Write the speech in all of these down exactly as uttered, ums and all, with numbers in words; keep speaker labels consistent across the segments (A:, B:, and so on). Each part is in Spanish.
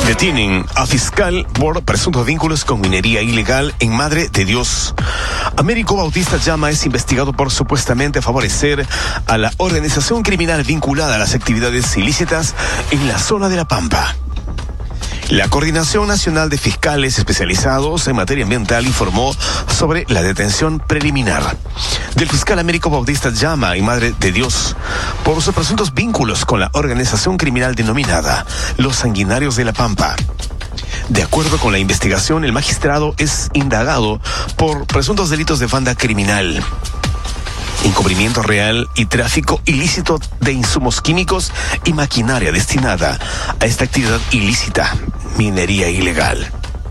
A: Detienen a fiscal por presuntos vínculos con minería ilegal en Madre de Dios. Américo Bautista Llama es investigado por supuestamente favorecer a la organización criminal vinculada a las actividades ilícitas en la zona de La Pampa. La Coordinación Nacional de Fiscales Especializados en Materia Ambiental informó sobre la detención preliminar del fiscal Américo Bautista Llama y Madre de Dios por sus presuntos vínculos con la organización criminal denominada Los Sanguinarios de La Pampa. De acuerdo con la investigación, el magistrado es indagado por presuntos delitos de banda criminal, encubrimiento real y tráfico ilícito de insumos químicos y maquinaria destinada a esta actividad ilícita, minería ilegal.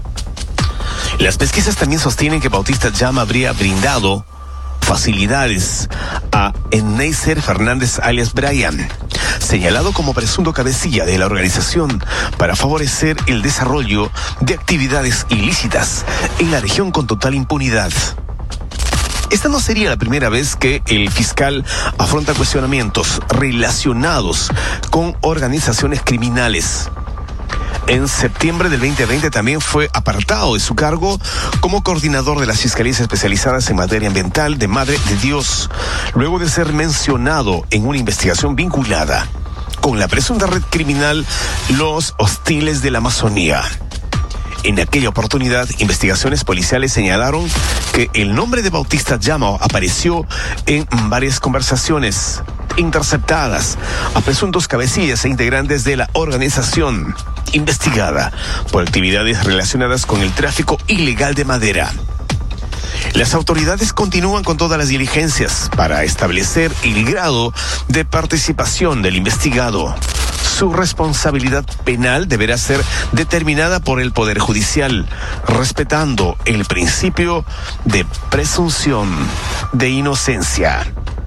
A: Las pesquisas también sostienen que Bautista Llama habría brindado facilidades a Eneiser Fernández alias Brian, señalado como presunto cabecilla de la organización para favorecer el desarrollo de actividades ilícitas en la región con total impunidad. Esta no sería la primera vez que el fiscal afronta cuestionamientos relacionados con organizaciones criminales. En septiembre del veinte veinte también fue apartado de su cargo como coordinador de las Fiscalías Especializadas en Materia Ambiental de Madre de Dios, luego de ser mencionado en una investigación vinculada con la presunta red criminal Los Hostiles de la Amazonía. En aquella oportunidad, investigaciones policiales señalaron que el nombre de Bautista Llama apareció en varias conversaciones interceptadas a presuntos cabecillas e integrantes de la organización investigada por actividades relacionadas con el tráfico ilegal de madera. Las autoridades continúan con todas las diligencias para establecer el grado de participación del investigado. Su responsabilidad penal deberá ser determinada por el Poder Judicial, respetando el principio de presunción de inocencia.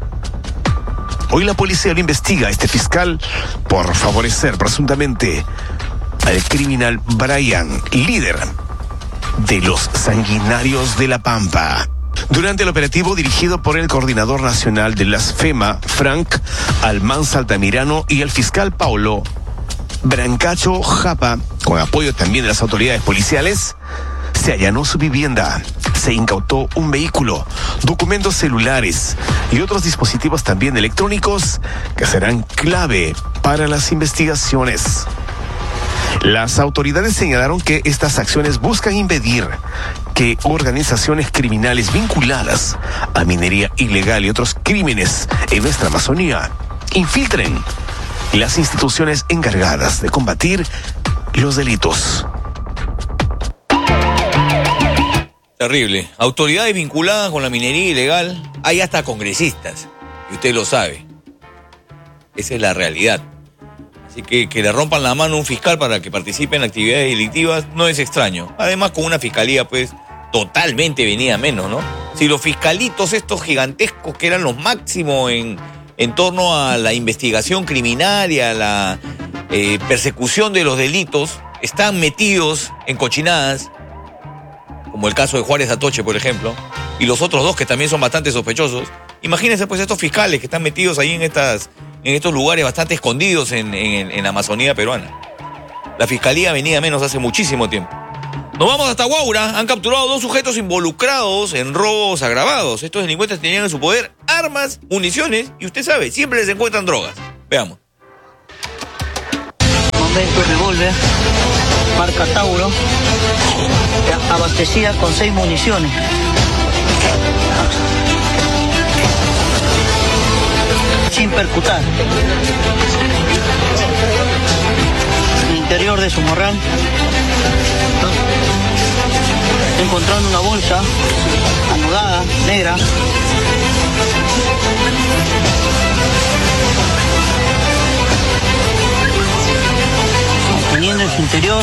A: Hoy la policía lo investiga a este fiscal por favorecer presuntamente al criminal Brian, líder de los Sanguinarios de La Pampa. Durante el operativo dirigido por el coordinador nacional de las FEMA, Frank Almanza Altamirano, y el fiscal Paulo Brancacho Japa, con apoyo también de las autoridades policiales, se allanó su vivienda, se incautó un vehículo, documentos celulares y otros dispositivos también electrónicos que serán clave para las investigaciones. Las autoridades señalaron que estas acciones buscan impedir que organizaciones criminales vinculadas a minería ilegal y otros crímenes en nuestra Amazonía infiltren las instituciones encargadas de combatir los delitos.
B: Terrible. Autoridades vinculadas con la minería ilegal, hay hasta congresistas, y usted lo sabe. Esa es la realidad. Así que que le rompan la mano a un fiscal para que participe en actividades delictivas no es extraño. Además, con una fiscalía, pues, totalmente venida menos, ¿no? Si los fiscalitos estos gigantescos que eran los máximos en, en torno a la investigación criminal y a la eh, persecución de los delitos, están metidos en cochinadas, como el caso de Juárez Atoche, por ejemplo, y los otros dos que también son bastante sospechosos, imagínense pues estos fiscales que están metidos ahí en estas... en estos lugares bastante escondidos en, en, en la Amazonía peruana. La fiscalía venía menos hace muchísimo tiempo. Nos vamos hasta Huaura. Han capturado dos sujetos involucrados en robos agravados. Estos delincuentes tenían en su poder armas, municiones y usted sabe, siempre les encuentran drogas. Veamos.
C: Momento revólver, marca Tauro, abastecida con seis municiones. Sin percutar. En el interior de su morral encontrando una bolsa anudada, negra, conteniendo en su interior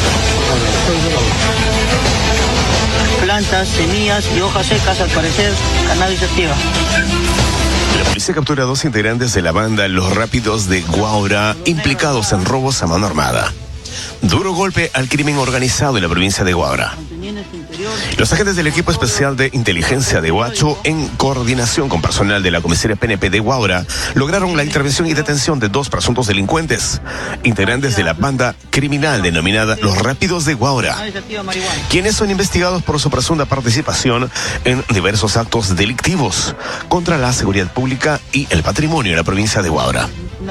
C: plantas, semillas y hojas secas, al parecer cannabis sativa.
A: La policía captura a dos integrantes de la banda Los Rápidos de Huaura, implicados en robos a mano armada. Duro golpe al crimen organizado en la provincia de Huaura. Los agentes del equipo especial de inteligencia de Huacho, en coordinación con personal de la comisaría P N P de Huaura, lograron la intervención y detención de dos presuntos delincuentes, integrantes de la banda criminal denominada Los Rápidos de Huaura, quienes son investigados por su presunta participación en diversos actos delictivos contra la seguridad pública y el patrimonio en la provincia de Huaura.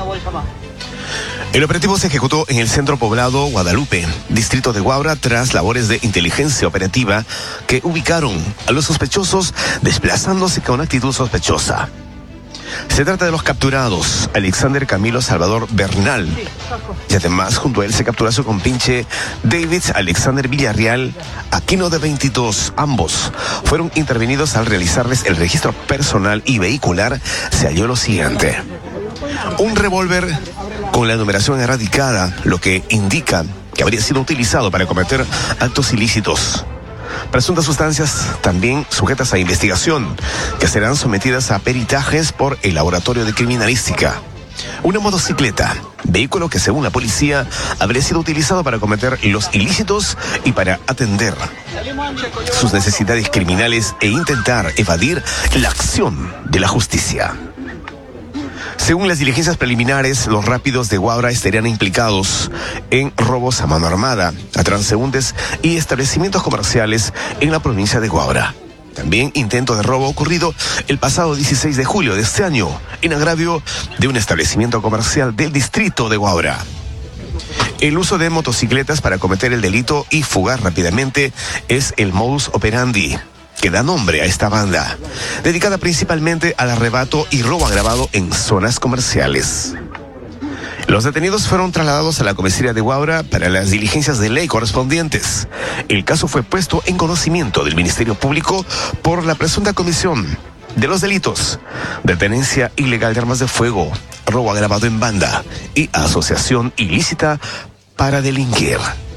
A: El operativo se ejecutó en el centro poblado Guadalupe, distrito de Huaura, tras labores de inteligencia operativa que ubicaron a los sospechosos desplazándose con actitud sospechosa. Se trata de los capturados Alexander Camilo Salvador Bernal, y además junto a él se capturó a su compinche David Alexander Villarreal Aquino, de veintidós. Ambos fueron intervenidos al realizarles el registro personal y vehicular. Se halló lo siguiente: un revólver con la numeración erradicada, lo que indica que habría sido utilizado para cometer actos ilícitos. Presuntas sustancias también sujetas a investigación, que serán sometidas a peritajes por el Laboratorio de Criminalística. Una motocicleta, vehículo que según la policía habría sido utilizado para cometer los ilícitos y para atender sus necesidades criminales e intentar evadir la acción de la justicia. Según las diligencias preliminares, los Rápidos de Huaura estarían implicados en robos a mano armada, a transeúntes y establecimientos comerciales en la provincia de Huaura. También intento de robo ocurrido el pasado dieciséis de julio de este año, en agravio de un establecimiento comercial del distrito de Huaura. El uso de motocicletas para cometer el delito y fugar rápidamente es el modus operandi que da nombre a esta banda, dedicada principalmente al arrebato y robo agravado en zonas comerciales. Los detenidos fueron trasladados a la comisaría de Huaura para las diligencias de ley correspondientes. El caso fue puesto en conocimiento del Ministerio Público por la presunta comisión de los delitos de tenencia ilegal de armas de fuego, robo agravado en banda y asociación ilícita para delinquir.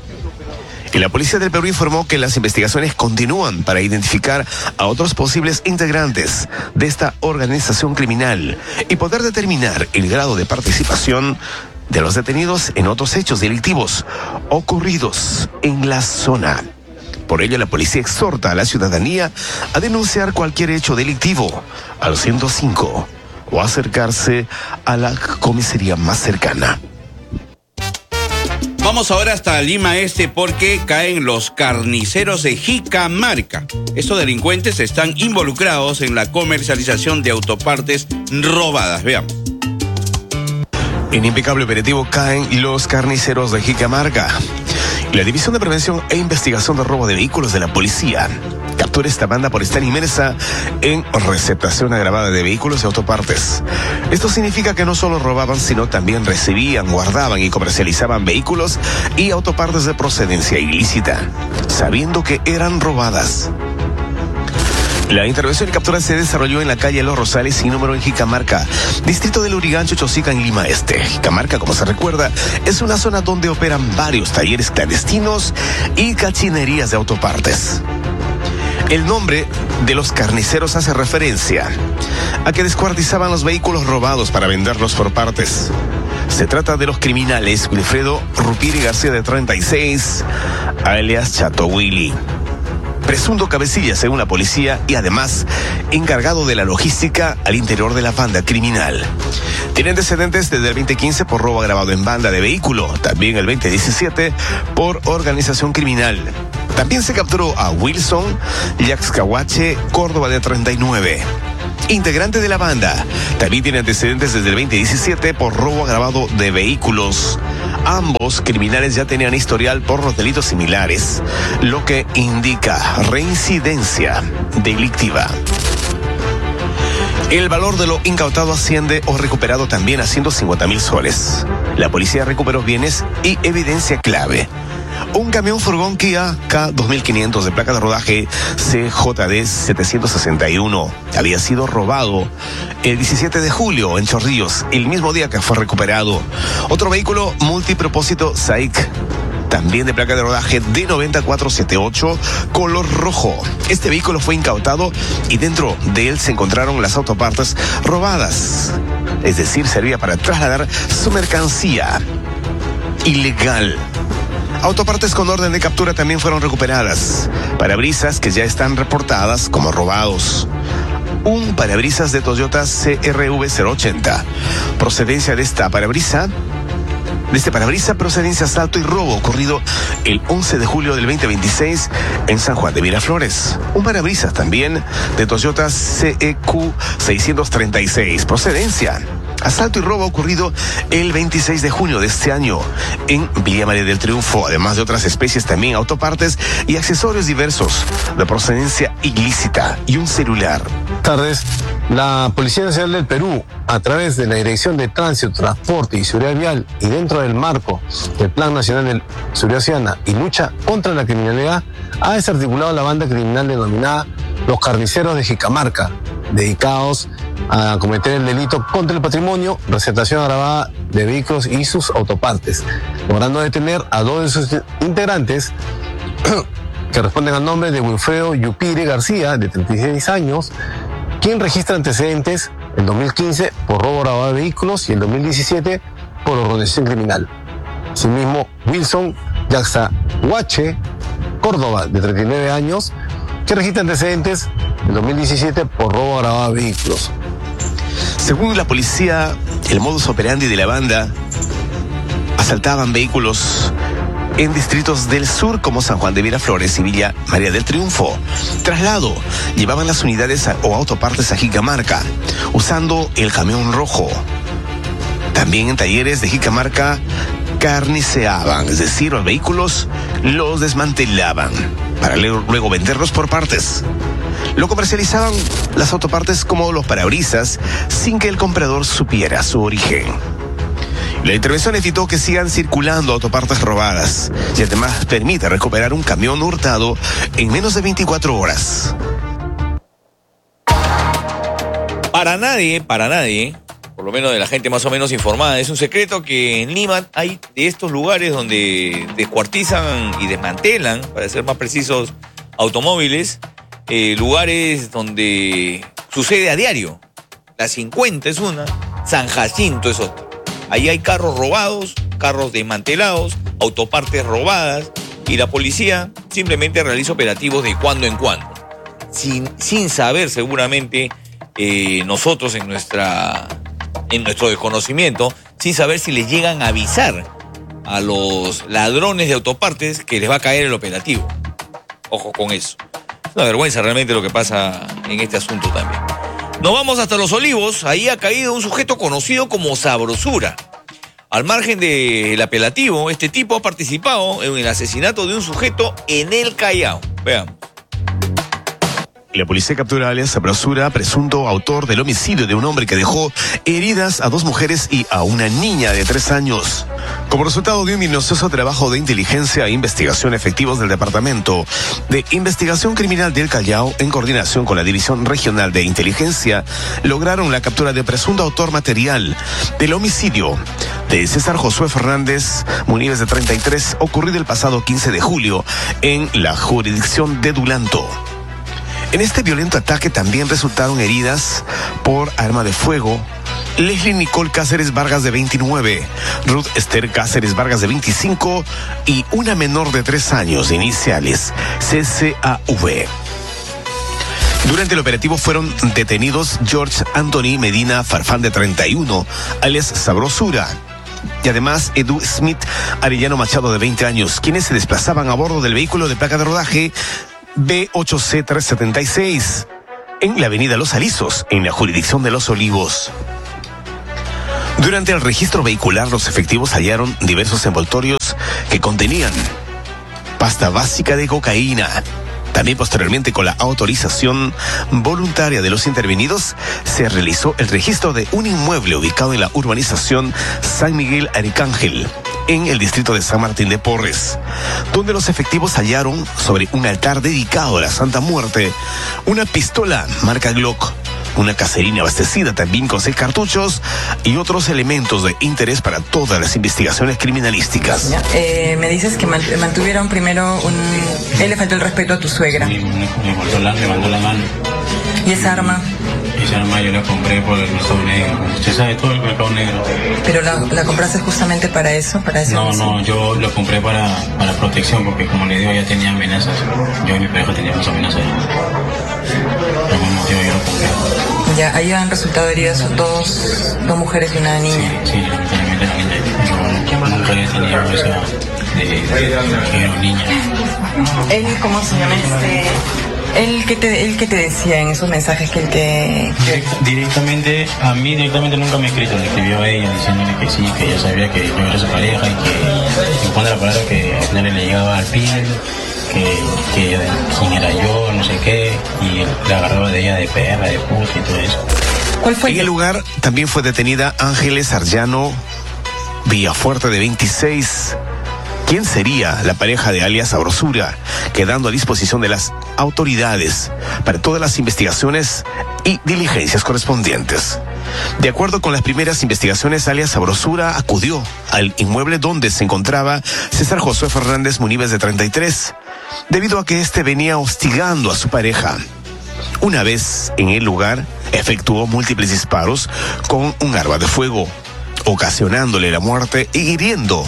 A: Y la policía del Perú informó que las investigaciones continúan para identificar a otros posibles integrantes de esta organización criminal y poder determinar el grado de participación de los detenidos en otros hechos delictivos ocurridos en la zona. Por ello, la policía exhorta a la ciudadanía a denunciar cualquier hecho delictivo al ciento cinco o acercarse a la comisaría más cercana.
D: Vamos ahora hasta Lima Este porque caen los carniceros de Jicamarca. Estos delincuentes están involucrados en la comercialización de autopartes robadas. Veamos.
A: En impecable operativo caen los carniceros de Jicamarca. La División de Prevención e Investigación de Robo de Vehículos de la Policía captura esta banda por estar inmersa en receptación agravada de vehículos y autopartes. Esto significa que no solo robaban, sino también recibían, guardaban y comercializaban vehículos y autopartes de procedencia ilícita, sabiendo que eran robadas. La intervención y captura se desarrolló en la calle Los Rosales sin número en Jicamarca, distrito de Lurigancho, Chosica, en Lima Este. Jicamarca, como se recuerda, es una zona donde operan varios talleres clandestinos y cachinerías de autopartes. El nombre de los carniceros hace referencia a que descuartizaban los vehículos robados para venderlos por partes. Se trata de los criminales Wilfredo Rupiri García, de treinta y seis, alias Chato Willy, presunto cabecilla según la policía y además encargado de la logística al interior de la banda criminal. Tiene antecedentes desde el veinte quince por robo agravado en banda de vehículo, también el veinte diecisiete por organización criminal. También se capturó a Wilson Yaxcahuache Córdoba, de treinta y nueve, integrante de la banda. También tiene antecedentes desde el veinte diecisiete por robo agravado de vehículos. Ambos criminales ya tenían historial por los delitos similares, lo que indica reincidencia delictiva. El valor de lo incautado asciende o recuperado también a ciento cincuenta mil soles. La policía recuperó bienes y evidencia clave. Un camión furgón Kia K dos mil quinientos de placa de rodaje C J D setecientos sesenta y uno había sido robado el diecisiete de julio en Chorrillos, el mismo día que fue recuperado. Otro vehículo multipropósito S A I C, también de placa de rodaje D nueve cuatro siete ocho, color rojo. Este vehículo fue incautado y dentro de él se encontraron las autopartes robadas. Es decir, servía para trasladar su mercancía ilegal. Autopartes con orden de captura también fueron recuperadas. Parabrisas que ya están reportadas como robados. Un parabrisas de Toyota C R V cero ochenta. Procedencia de esta parabrisa. De este parabrisa, procedencia asalto y robo ocurrido el once de julio del veinte veintiséis en San Juan de Miraflores. Un parabrisas también de Toyota C E Q seiscientos treinta y seis. Procedencia. Asalto y robo ocurrido el veintiséis de junio de este año en Villa María del Triunfo, además de otras especies también, autopartes y accesorios diversos de procedencia ilícita y un celular.
E: Buenas tardes. La Policía Nacional del Perú, a través de la Dirección de Tránsito, Transporte y Seguridad Vial y dentro del marco del Plan Nacional de Seguridad Ciudadana y Lucha contra la Criminalidad, ha desarticulado la banda criminal denominada Los Carniceros de Jicamarca, dedicados a cometer el delito contra el patrimonio, receptación agravada de vehículos y sus autopartes, logrando detener a dos de sus integrantes que responden al nombre de Wilfredo Yupire García, de treinta y seis años, quien registra antecedentes en dos mil quince por robo agravado de vehículos y en dos mil diecisiete por organización criminal. Asimismo, Wilson Yaxahuache Córdoba, de treinta y nueve años, que registra antecedentes en dos mil diecisiete por robo agravado de vehículos.
A: Según la policía, el modus operandi de la banda: asaltaban vehículos en distritos del sur como San Juan de Miraflores y Villa María del Triunfo. Traslado: llevaban las unidades a, o autopartes a Jicamarca, usando el camión rojo. También en talleres de Jicamarca carniceaban, es decir, los vehículos los desmantelaban para luego venderlos por partes. Lo comercializaban las autopartes como los parabrisas sin que el comprador supiera su origen. La intervención evitó que sigan circulando autopartes robadas y además permite recuperar un camión hurtado en menos de veinticuatro horas.
B: Para nadie, para nadie, por lo menos de la gente más o menos informada, es un secreto que en Lima hay de estos lugares donde descuartizan y desmantelan, para ser más precisos, automóviles, eh, lugares donde sucede a diario. La cincuenta es una, San Jacinto es otra. Ahí hay carros robados, carros desmantelados, autopartes robadas, y la policía simplemente realiza operativos de cuando en cuando, sin, sin saber seguramente eh, nosotros en, nuestra, en nuestro desconocimiento, sin saber si les llegan a avisar a los ladrones de autopartes que les va a caer el operativo. Ojo con eso. Es una vergüenza realmente lo que pasa en este asunto también. Nos vamos hasta Los Olivos. Ahí ha caído un sujeto conocido como Sabrosura. Al margen del apelativo, este tipo ha participado en el asesinato de un sujeto en el Callao. Veamos.
A: La policía captura a alias Sabrosura, presunto autor del homicidio de un hombre que dejó heridas a dos mujeres y a una niña de tres años. Como resultado de un minucioso trabajo de inteligencia e investigación efectivos del Departamento de Investigación Criminal del Callao, en coordinación con la División Regional de Inteligencia, lograron la captura del presunto autor material del homicidio de César Josué Fernández Munives, de treinta y tres, ocurrido el pasado quince de julio en la jurisdicción de Dulanto. En este violento ataque también resultaron heridas por arma de fuego Leslie Nicole Cáceres Vargas, de veintinueve, Ruth Esther Cáceres Vargas, de veinticinco, y una menor de tres años, de iniciales C C A V. Durante el operativo fueron detenidos George Anthony Medina Farfán, de treinta y uno, alias Sabrosura, y además Edu Smith Arellano Machado, de veinte años, quienes se desplazaban a bordo del vehículo de placa de rodaje B ocho C trescientos setenta y seis en la avenida Los Alisos, en la jurisdicción de Los Olivos. Durante el registro vehicular, los efectivos hallaron diversos envoltorios que contenían pasta básica de cocaína. También, posteriormente, con la autorización voluntaria de los intervenidos, se realizó el registro de un inmueble ubicado en la urbanización San Miguel Arcángel, en el distrito de San Martín de Porres, donde los efectivos hallaron sobre un altar dedicado a la Santa Muerte una pistola marca Glock, una caserina abastecida también con seis cartuchos y otros elementos de interés para todas las investigaciones criminalísticas.
F: Ya, eh, me dices que mantuvieron primero un... Él le faltó el respeto a tu suegra.
G: Sí, me, me, faltó la, me mandó la mano.
F: ¿Y esa arma?
G: esa arma yo la compré por el mercado negro. Usted sabe todo el mercado negro.
F: ¿Pero la, la compraste justamente para eso? Para ese
G: no,
F: homicidio?
G: no, yo lo compré para, para protección, porque como le digo, ya tenía amenazas. Yo y mi pareja teníamos amenazas. Por algún motivo yo lo compré.
F: Ya, ahí han resultado heridas dos, dos mujeres y una niña.
G: Sí, sí, lamentablemente la niña. Yo nunca había tenido eso de, de, de que era niña.
F: ¿Él cómo se llama este...? ¿Él qué te, él qué te decía en esos mensajes que él te...?
G: Direct, directamente, a mí directamente nunca me ha escrito, le escribió a ella diciéndole que sí, que ella sabía que yo era su pareja y que, y pone la palabra que al final le llegaba al piel, que, que quién era yo, no sé qué, y la agarraba de ella de perra, de puta y todo eso.
F: ¿Cuál fue?
A: En el lugar también fue detenida Ángeles Arllano Villafuerte, de veintiséis. ¿Quién sería la pareja de alias Sabrosura? Quedando a disposición de las autoridades para todas las investigaciones y diligencias correspondientes. De acuerdo con las primeras investigaciones, alias Sabrosura acudió al inmueble donde se encontraba César Josué Fernández Muníbez, de treinta y tres, debido a que éste venía hostigando a su pareja. Una vez en el lugar, efectuó múltiples disparos con un arma de fuego, ocasionándole la muerte y hiriendo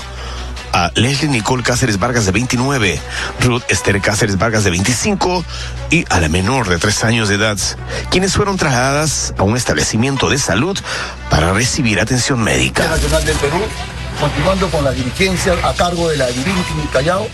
A: a Leslie Nicole Cáceres Vargas, de veintinueve, Ruth Esther Cáceres Vargas, de veinticinco, y a la menor de tres años de edad, quienes fueron trasladadas a un establecimiento de salud para recibir atención médica.
H: Nacional del Perú, continuando con las diligencias a cargo de la Divinity Callao,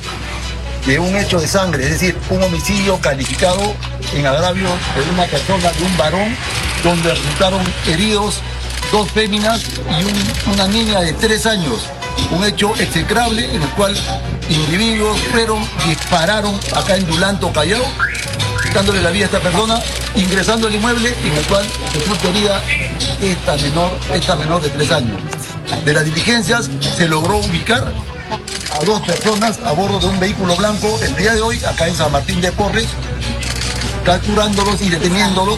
H: de un hecho de sangre, es decir, un homicidio calificado en agravio de una persona, de un varón, donde resultaron heridos dos féminas y un, una niña de tres años. Un hecho execrable en el cual individuos fueron, dispararon acá en Dulanto, Callao, quitándole la vida a esta persona, ingresando al inmueble en el cual resulta herida esta menor, esta menor de tres años. De las diligencias se logró ubicar a dos personas a bordo de un vehículo blanco el día de hoy, acá en San Martín de Porres, capturándolos y deteniéndolos,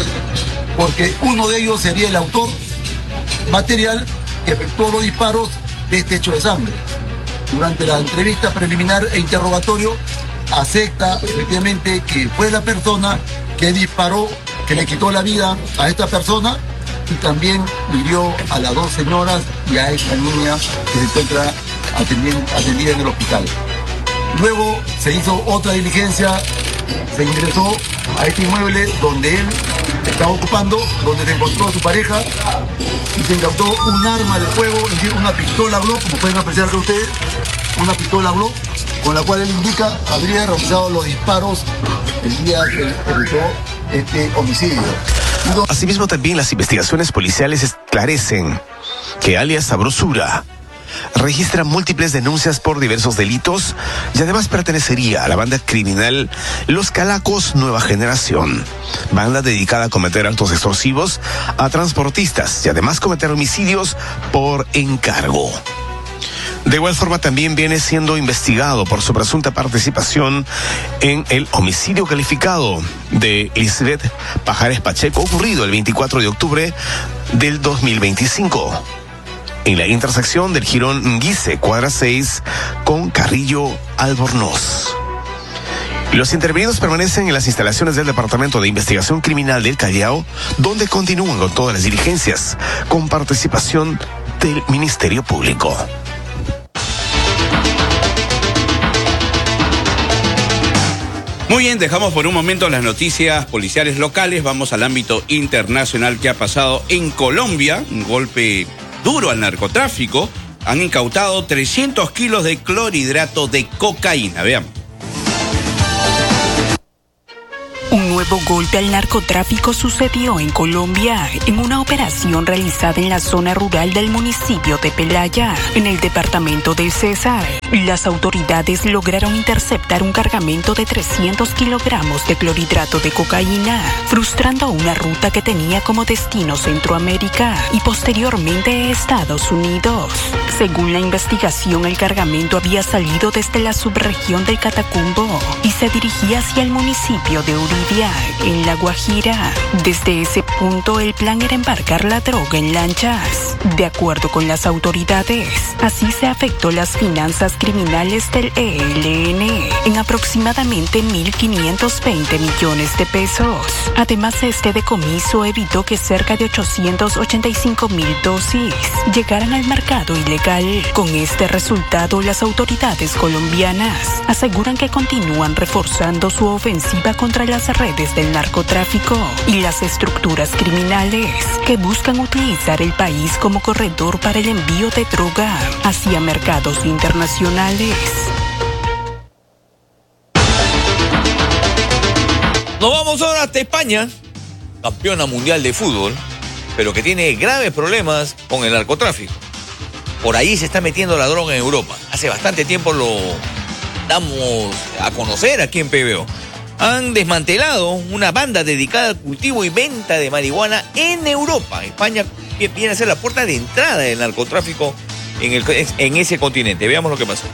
H: porque uno de ellos sería el autor material que efectuó los disparos de este hecho de sangre. Durante la entrevista preliminar e interrogatorio, acepta efectivamente que fue la persona que disparó, que le quitó la vida a esta persona y también hirió a las dos señoras y a esta niña que se encuentra atendida en el hospital. Luego se hizo otra diligencia, se ingresó a este inmueble donde él estaba ocupando, donde se encontró a su pareja y se incautó un arma de fuego, es decir, una pistola Glock, como pueden apreciar de ustedes, una pistola Glock, con la cual él indica habría realizado los disparos el día que realizó este homicidio.
A: Asimismo, también las investigaciones policiales esclarecen que alias Sabrosura registra múltiples denuncias por diversos delitos y además pertenecería a la banda criminal Los Calacos Nueva Generación, banda dedicada a cometer actos extorsivos a transportistas y además cometer homicidios por encargo. De igual forma, también viene siendo investigado por su presunta participación en el homicidio calificado de Lisbeth Pajares Pacheco, ocurrido el veinticuatro de octubre del dos mil veinticinco. En la intersección del jirón Guise, cuadra seis, con Carrillo Albornoz. Los intervenidos permanecen en las instalaciones del Departamento de Investigación Criminal del Callao, donde continúan con todas las diligencias, con participación del Ministerio Público.
D: Muy bien, dejamos por un momento las noticias policiales locales, vamos al ámbito internacional. Que ha pasado en Colombia, un golpe duro al narcotráfico. Han incautado trescientos kilos de clorhidrato de cocaína. Veamos.
I: Un nuevo golpe al narcotráfico sucedió en Colombia en una operación realizada en la zona rural del municipio de Pelaya, en el departamento del Cesar. Las autoridades lograron interceptar un cargamento de trescientos kilogramos de clorhidrato de cocaína, frustrando una ruta que tenía como destino Centroamérica y posteriormente Estados Unidos. Según la investigación, el cargamento había salido desde la subregión del Catatumbo y se dirigía hacia el municipio de Uribe. en La Guajira. Desde ese punto, el plan era embarcar la droga en lanchas. De acuerdo con las autoridades, así se afectó las finanzas criminales del E L N en aproximadamente mil quinientos veinte millones de pesos. Además, este decomiso evitó que cerca de ochocientos ochenta y cinco mil dosis llegaran al mercado ilegal. Con este resultado, las autoridades colombianas aseguran que continúan reforzando su ofensiva contra las redes del narcotráfico y las estructuras criminales que buscan utilizar el país como corredor para el envío de droga hacia mercados internacionales.
B: Nos vamos ahora hasta España, campeona mundial de fútbol, pero que tiene graves problemas con el narcotráfico. Por ahí se está metiendo la droga en Europa. Hace bastante tiempo lo damos a conocer aquí en P B O. Han desmantelado una banda dedicada al cultivo y venta de marihuana en Europa. España viene a ser la puerta de entrada del narcotráfico en, el, en ese continente. Veamos lo que pasó.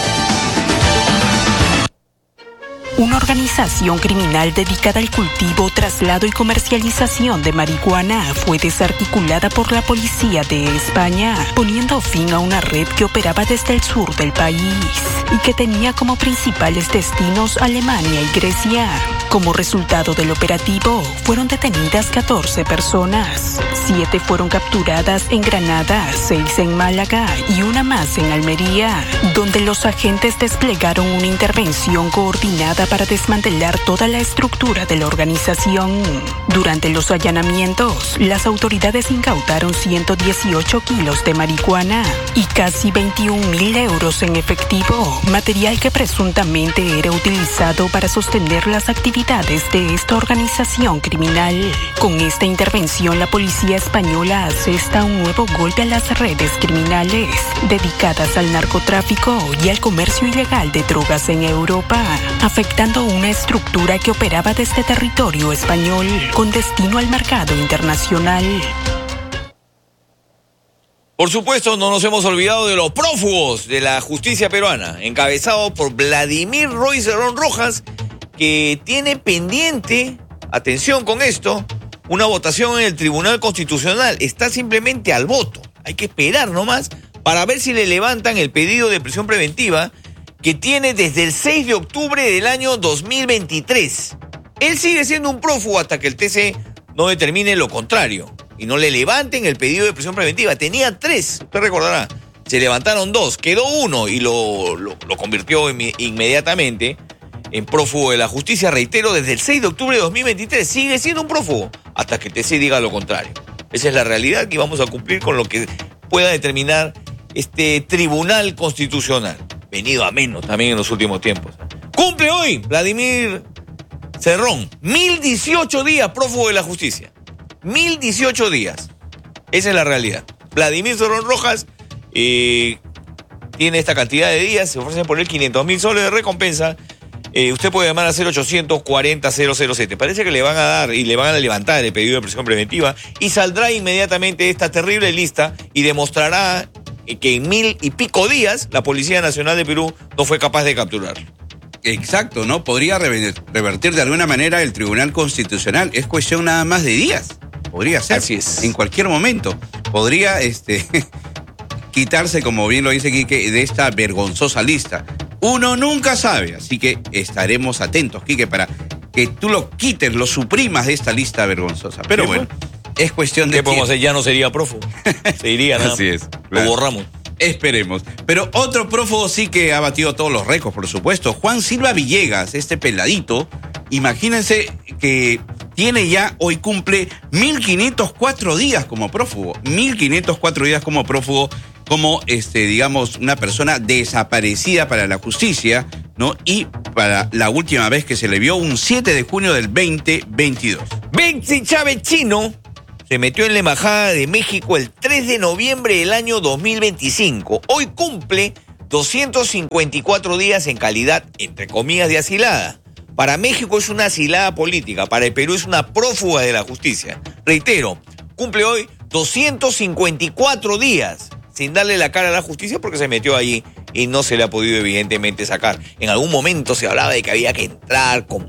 I: Una organización criminal dedicada al cultivo, traslado y comercialización de marihuana fue desarticulada por la policía de España, poniendo fin a una red que operaba desde el sur del país y que tenía como principales destinos Alemania y Grecia. Como resultado del operativo, fueron detenidas catorce personas. Siete fueron capturadas en Granada, seis en Málaga y una más en Almería, donde los agentes desplegaron una intervención coordinada para desmantelar toda la estructura de la organización. Durante los allanamientos, las autoridades incautaron ciento dieciocho kilos de marihuana y casi veintiún mil euros en efectivo, material que presuntamente era utilizado para sostener las actividades de esta organización criminal. Con esta intervención, la policía española asesta un nuevo golpe a las redes criminales dedicadas al narcotráfico y al comercio ilegal de drogas en Europa, afectando una estructura que operaba desde territorio español con destino al mercado internacional.
B: Por supuesto, no nos hemos olvidado de los prófugos de la justicia peruana, encabezado por Vladimir Roy Cerrón Rojas, que tiene pendiente, atención con esto, una votación en el Tribunal Constitucional. Está simplemente al voto. Hay que esperar nomás para ver si le levantan el pedido de prisión preventiva que tiene desde el seis de octubre del año dos mil veintitrés. Él sigue siendo un prófugo hasta que el T C no determine lo contrario y no le levanten el pedido de prisión preventiva. Tenía tres, usted recordará. Se levantaron dos, quedó uno y lo, lo, lo convirtió in, inmediatamente en prófugo de la justicia. Reitero, desde el seis de octubre de dos mil veintitrés sigue siendo un prófugo hasta que el T C diga lo contrario. Esa es la realidad y vamos a cumplir con lo que pueda determinar este Tribunal Constitucional. Venido a menos también en los últimos tiempos. Cumple hoy Vladimir Cerrón, mil dieciocho días prófugo de la justicia. mil dieciocho días. Esa es la realidad. Vladimir Cerrón Rojas eh, tiene esta cantidad de días, se ofrecen por él quinientos mil soles de recompensa. Eh, usted puede llamar a cero ochocientos cuarenta cero cero siete. Parece que le van a dar y le van a levantar el pedido de prisión preventiva y saldrá inmediatamente esta terrible lista y demostrará que en mil y pico días la Policía Nacional de Perú no fue capaz de capturarlo.
D: Exacto, ¿no? Podría revertir de alguna manera el Tribunal Constitucional. Es cuestión nada más de días. Podría ser.
B: Así es.
D: En cualquier momento. Podría este, quitarse, como bien lo dice Quique, de esta vergonzosa lista. Uno nunca sabe, así que estaremos atentos, Quique, para que tú lo quites, lo suprimas de esta lista vergonzosa. Pero bueno, es cuestión de
B: ¿qué podemos hacer? Ya no sería prófugo. Se iría nada.
D: Así es.
B: Claro. Lo borramos.
D: Esperemos. Pero otro prófugo sí que ha batido todos los récords, por supuesto. Juan Silva Villegas, este peladito, imagínense que tiene ya, hoy cumple mil quinientos cuatro días como prófugo. mil quinientos cuatro días como prófugo, como, este, digamos, una persona desaparecida para la justicia, ¿no? Y para la última vez que se le vio, un siete de junio del veinte veintidós.
B: Betsy Chávez Chino se metió en la Embajada de México el tres de noviembre del año dos mil veinticinco. Hoy cumple doscientos cincuenta y cuatro días en calidad, entre comillas, de asilada. Para México es una asilada política, para el Perú es una prófuga de la justicia. Reitero, cumple hoy doscientos cincuenta y cuatro días sin darle la cara a la justicia porque se metió allí y no se le ha podido evidentemente sacar. En algún momento se hablaba de que había que entrar con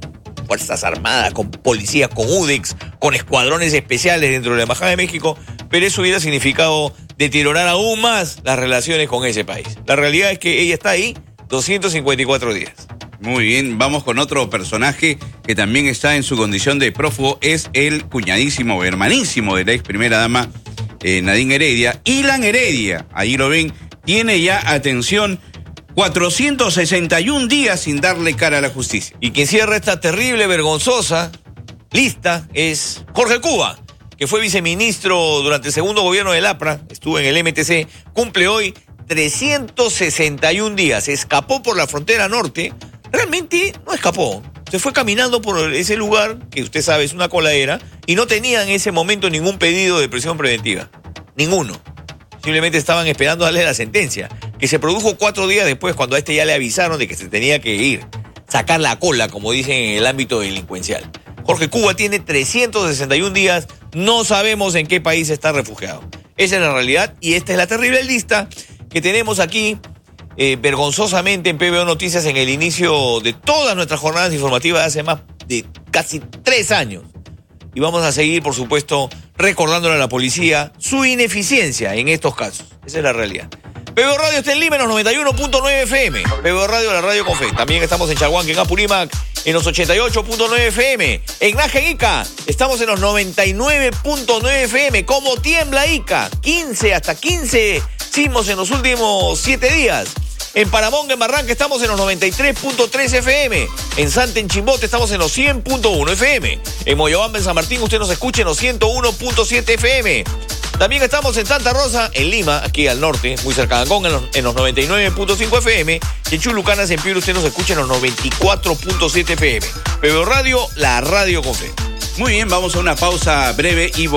B: Fuerzas Armadas, con policías, con U D E X, con escuadrones especiales dentro de la Embajada de México, pero eso hubiera significado deteriorar aún más las relaciones con ese país. La realidad es que ella está ahí doscientos cincuenta y cuatro días.
D: Muy bien, vamos con otro personaje que también está en su condición de prófugo, es el cuñadísimo o hermanísimo de la ex primera dama eh, Nadine Heredia, Ilan Heredia, ahí lo ven, tiene ya, atención, cuatrocientos sesenta y un días sin darle cara a la justicia.
B: Y quien cierra esta terrible, vergonzosa lista es Jorge Cuba, que fue viceministro durante el segundo gobierno del APRA, estuvo en el M T C, cumple hoy trescientos sesenta y un días, escapó por la frontera norte. Realmente no escapó, se fue caminando por ese lugar, que usted sabe es una coladera, y no tenía en ese momento ningún pedido de prisión preventiva, ninguno. Simplemente estaban esperando darle la sentencia, que se produjo cuatro días después, cuando a este ya le avisaron de que se tenía que ir, sacar la cola, como dicen en el ámbito delincuencial. Jorge Cuba tiene trescientos sesenta y un días, no sabemos en qué país está refugiado. Esa es la realidad y esta es la terrible lista que tenemos aquí, eh, vergonzosamente en P B O Noticias en el inicio de todas nuestras jornadas informativas de hace más de casi tres años. Y vamos a seguir, por supuesto, recordándole a la policía su ineficiencia en estos casos. Esa es la realidad. P B O Radio está en Lima en los noventa y uno punto nueve F M. P B O Radio, la radio con fe. También estamos en Chaguanque, en Apurímac, en los ochenta y ocho punto nueve F M. En Naja, en Ica, estamos en los noventa y nueve punto nueve F M. ¿Cómo tiembla Ica? quince, hasta quince sismos en los últimos siete días. En Paramonga, en Barranca, estamos en los noventa y tres punto tres F M. En Santa, en Chimbote, estamos en los cien punto uno F M. En Moyobamba, en San Martín, usted nos escucha en los ciento uno punto siete F M. También estamos en Santa Rosa, en Lima, aquí al norte, muy cerca de Ancón, en los, en los noventa y nueve punto cinco F M. Y en Chulucanas, en Piura, usted nos escucha en los noventa y cuatro punto siete F M. P B O Radio, la radio con fe.
D: Muy bien, vamos a una pausa breve y